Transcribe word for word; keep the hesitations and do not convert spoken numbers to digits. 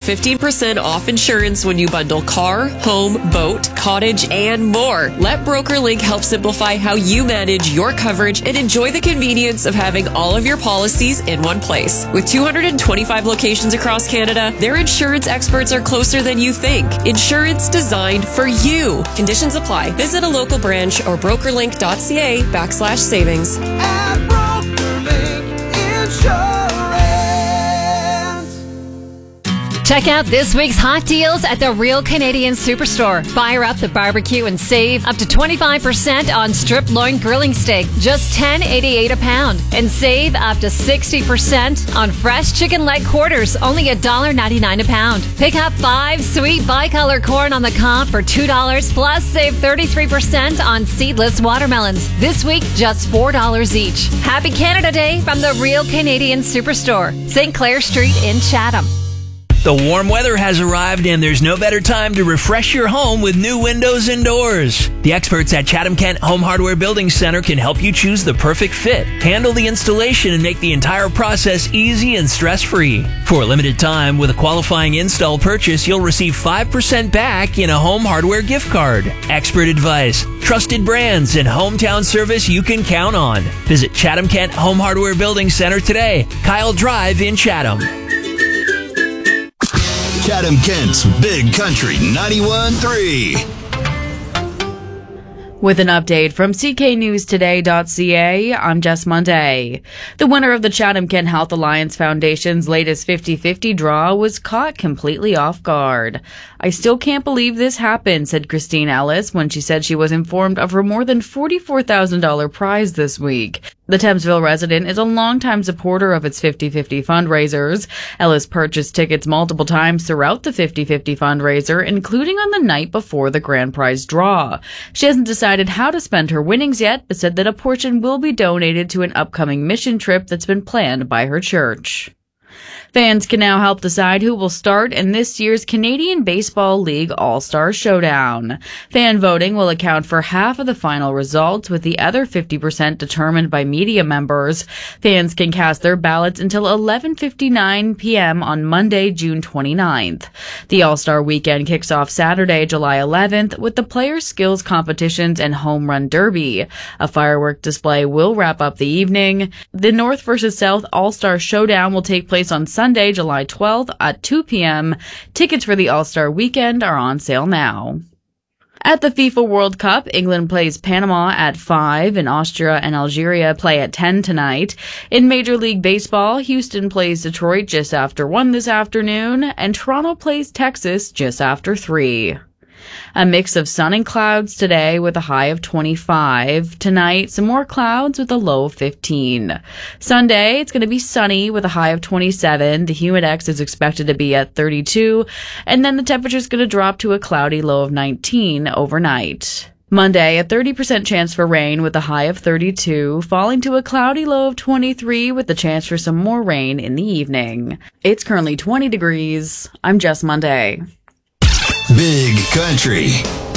fifteen percent off insurance when you bundle car, home, boat, cottage, and more. Let BrokerLink help simplify how you manage your coverage and enjoy the convenience of having all of your policies in one place. With two hundred twenty-five locations across Canada, their insurance experts are closer than you think. Insurance designed for you. Conditions apply. Visit a local branch or brokerlink.ca backslash savings. At BrokerLink Insurance. Check out this week's hot deals at the Real Canadian Superstore. Fire up the barbecue and save up to twenty-five percent on strip loin grilling steak, just ten eighty-eight a pound. And save up to sixty percent on fresh chicken leg quarters, only one dollar ninety-nine a pound. Pick up five sweet bicolor corn on the comp for two dollars, plus save thirty-three percent on seedless watermelons. This week, just four dollars each. Happy Canada Day from the Real Canadian Superstore, Saint Clair Street in Chatham. The warm weather has arrived, and there's no better time to refresh your home with new windows and doors. The experts at Chatham-Kent Home Hardware Building Center can help you choose the perfect fit, handle the installation, and make the entire process easy and stress-free. For a limited time, with a qualifying install purchase, you'll receive five percent back in a home hardware gift card. Expert advice, trusted brands, and hometown service you can count on. Visit Chatham-Kent Home Hardware Building Center today, Kyle Drive in Chatham. Chatham-Kent's Big Country ninety-one point three. With an update from C K News Today dot C A, I'm Jess Monday. The winner of the Chatham-Kent Health Alliance Foundation's latest fifty-fifty draw was caught completely off guard. I still can't believe this happened, said Christine Ellis when she said she was informed of her more than forty-four thousand dollars prize this week. The Thamesville resident is a longtime supporter of its fifty-fifty fundraisers. Ellis purchased tickets multiple times throughout the fifty-fifty fundraiser, including on the night before the grand prize draw. She hasn't decided how to spend her winnings yet, but said that a portion will be donated to an upcoming mission trip that's been planned by her church. Fans can now help decide who will start in this year's Canadian Baseball League All-Star Showdown. Fan voting will account for half of the final results, with the other fifty percent determined by media members. Fans can cast their ballots until eleven fifty-nine p.m. on Monday, June twenty-ninth. The All-Star Weekend kicks off Saturday, July eleventh, with the Players' Skills Competitions and Home Run Derby. A firework display will wrap up the evening. The North versus South All-Star Showdown will take place on Sunday, July twelfth at two p.m. Tickets for the All-Star Weekend are on sale now. At the FIFA World Cup, England plays Panama at five, and Austria and Algeria play at ten tonight. In Major League Baseball, Houston plays Detroit just after one this afternoon, and Toronto plays Texas just after three. A mix of sun and clouds today with a high of twenty-five. Tonight, some more clouds with a low of fifteen. Sunday, it's going to be sunny with a high of twenty-seven. The humidex is expected to be at thirty-two. And then the temperature is going to drop to a cloudy low of nineteen overnight. Monday, a thirty percent chance for rain with a high of thirty-two, falling to a cloudy low of twenty-three with the chance for some more rain in the evening. It's currently twenty degrees. I'm Jess Monday. Big Country